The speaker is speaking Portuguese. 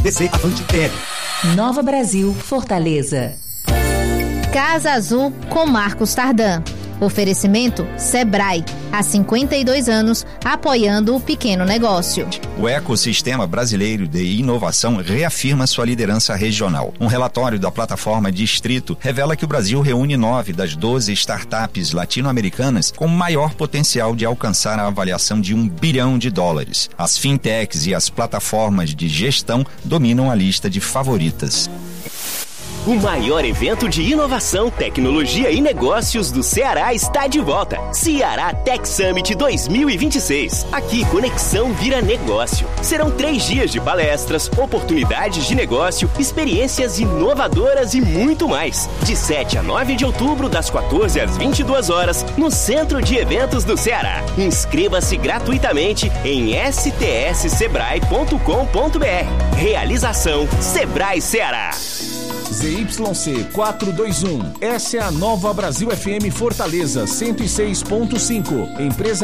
DC Avante PL. Nova Brasil, Fortaleza. Casa Azul com Marcos Tardan. Oferecimento Sebrae, há 52 anos, apoiando o pequeno negócio. O ecossistema brasileiro de inovação reafirma sua liderança regional. Um relatório da plataforma Distrito revela que o Brasil reúne 9 das 12 startups latino-americanas com maior potencial de alcançar a avaliação de $1 bilhão. As fintechs e as plataformas de gestão dominam a lista de favoritas. O maior evento de inovação, tecnologia e negócios do Ceará está de volta. Ceará Tech Summit 2026. Aqui, conexão vira negócio. Serão 3 dias de palestras, oportunidades de negócio, experiências inovadoras e muito mais. De 7 a 9 de outubro, das 14 às 22 horas, no Centro de Eventos do Ceará. Inscreva-se gratuitamente em stssebrae.com.br. Realização Sebrae Ceará. ZYC 421. Essa é a Nova Brasil FM Fortaleza 106.5. Empresa